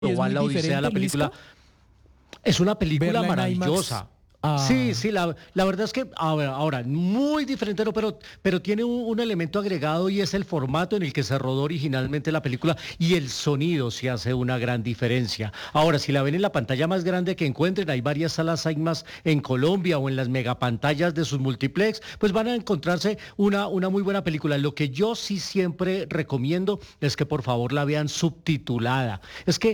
¿Y es Igual muy la Odisea, diferente, la película, Luisca? es una película Verla en IMAX. maravillosa. Ah, Sí, la verdad es que ahora, muy diferente, no, pero tiene un elemento agregado y es el formato en el que se rodó originalmente la película y el sonido sí hace una gran diferencia. Ahora, si la ven en la pantalla más grande que encuentren, hay varias salas IMAX en Colombia o en las megapantallas de sus multiplex, pues van a encontrarse una muy buena película. Lo que yo sí siempre recomiendo es que por favor la vean subtitulada. Es que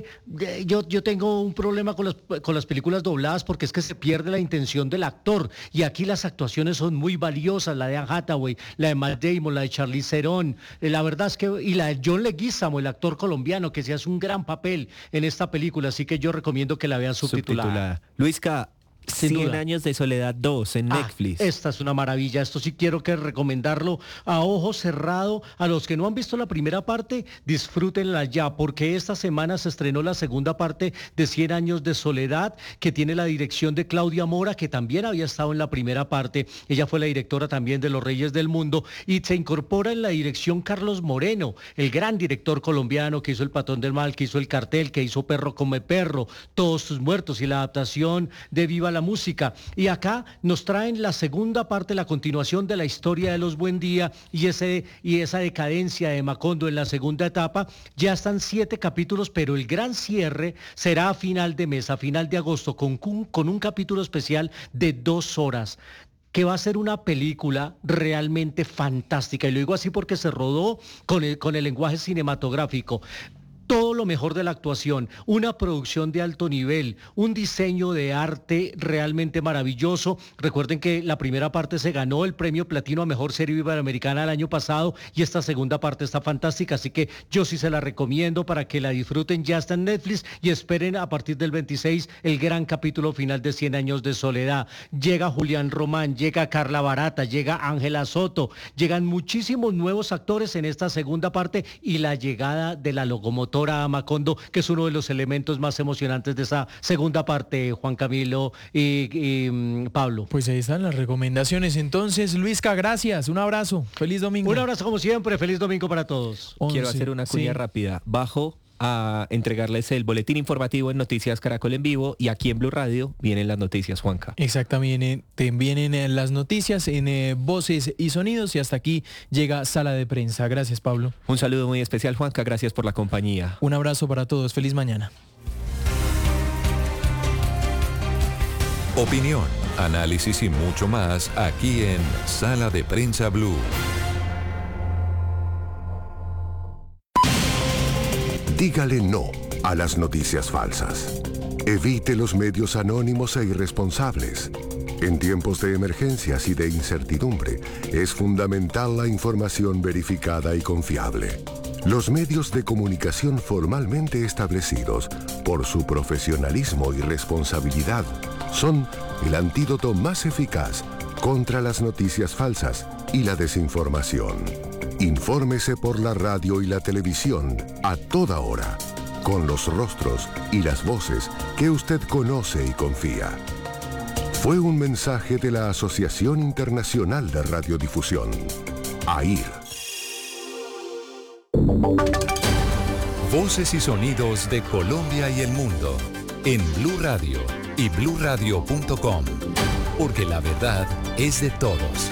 yo tengo un problema con las películas dobladas porque es que se pierde la intención del actor y aquí las actuaciones son muy valiosas, la de Anne Hathaway, la de Matt Damon, la de Charlize Theron, la verdad es que, y la de John Leguizamo, el actor colombiano que se hace un gran papel en esta película, así que yo recomiendo que la vean subtitulada. Luisca, Sin 100 duda. años de soledad 2 en Netflix. Esta es una maravilla, esto sí quiero que recomendarlo a ojo cerrado. A los que no han visto la primera parte, disfrútenla ya, porque esta semana se estrenó la segunda parte de 100 años de soledad, que tiene la dirección de Claudia Mora, que también había estado en la primera parte. Ella fue la directora también de Los Reyes del Mundo, y se incorpora en la dirección Carlos Moreno, el gran director colombiano que hizo El Patrón del Mal, que hizo El Cartel, que hizo Perro come perro, Todos tus muertos y la adaptación de Viva la Música. Y acá nos traen la segunda parte, la continuación de la historia de los Buen Día y esa decadencia de Macondo en la segunda etapa. Ya están 7 capítulos, pero el gran cierre será a final de mes, a final de agosto, con un capítulo especial de 2 horas, que va a ser una película realmente fantástica. Y lo digo así porque se rodó con el lenguaje cinematográfico. Todo lo mejor de la actuación, una producción de alto nivel, un diseño de arte realmente maravilloso. Recuerden que la primera parte se ganó el premio Platino a Mejor Serie Iberoamericana el año pasado y esta segunda parte está fantástica, así que yo sí se la recomiendo para que la disfruten. Ya está en Netflix y esperen a partir del 26 el gran capítulo final de 100 años de soledad. Llega Julián Román, llega Carla Barata, llega Ángela Soto, llegan muchísimos nuevos actores en esta segunda parte y la llegada de la locomotora a Macondo, que es uno de los elementos más emocionantes de esa segunda parte, Juan Camilo y Pablo. pues ahí están las recomendaciones. Entonces, Luisca, gracias. Un abrazo. Feliz domingo. Un abrazo como siempre, feliz domingo para todos. Quiero 11, hacer una cuña sí. rápida. Bajo a entregarles el boletín informativo en Noticias Caracol en vivo y aquí en Blue Radio vienen las noticias, Juanca. Exactamente, vienen las noticias en voces y sonidos y hasta aquí llega Sala de Prensa. Gracias, Pablo. Un saludo muy especial, Juanca, gracias por la compañía. Un abrazo para todos. Feliz mañana. Opinión, análisis y mucho más aquí en Sala de Prensa Blue. Dígale no a las noticias falsas. Evite los medios anónimos e irresponsables. En tiempos de emergencias y de incertidumbre, es fundamental la información verificada y confiable. Los medios de comunicación formalmente establecidos, por su profesionalismo y responsabilidad, son el antídoto más eficaz contra las noticias falsas y la desinformación. Infórmese por la radio y la televisión a toda hora, con los rostros y las voces que usted conoce y confía. Fue un mensaje de la Asociación Internacional de Radiodifusión, AIR. Voces y sonidos de Colombia y el mundo en Blue Radio y bluradio.com, porque la verdad es de todos.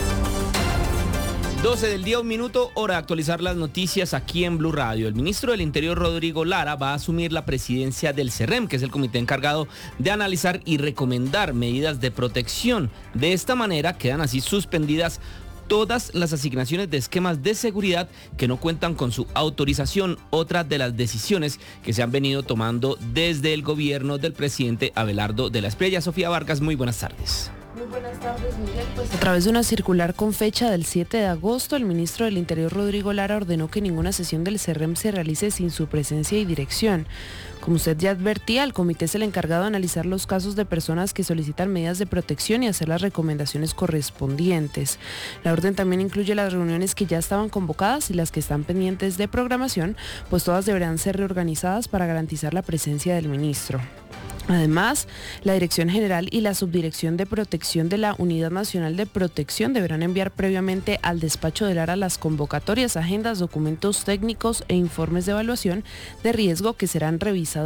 12 del día, 1 minuto, hora de actualizar las noticias aquí en Blue Radio. El ministro del Interior, Rodrigo Lara, va a asumir la presidencia del CERREM, que es el comité encargado de analizar y recomendar medidas de protección. De esta manera quedan así suspendidas todas las asignaciones de esquemas de seguridad que no cuentan con su autorización, otra de las decisiones que se han venido tomando desde el gobierno del presidente Abelardo de la Espriella. Sofía Vargas, muy buenas tardes. Muy buenas tardes, Miguel. Pues a través de una circular con fecha del 7 de agosto, el ministro del Interior, Rodrigo Lara, ordenó que ninguna sesión del CERREM se realice sin su presencia y dirección. Como usted ya advertía, al comité es el encargado de analizar los casos de personas que solicitan medidas de protección y hacer las recomendaciones correspondientes. La orden también incluye las reuniones que ya estaban convocadas y las que están pendientes de programación, pues todas deberán ser reorganizadas para garantizar la presencia del ministro. Además, la Dirección General y la Subdirección de Protección de la Unidad Nacional de Protección deberán enviar previamente al despacho de Lara las convocatorias, agendas, documentos técnicos e informes de evaluación de riesgo que serán revisados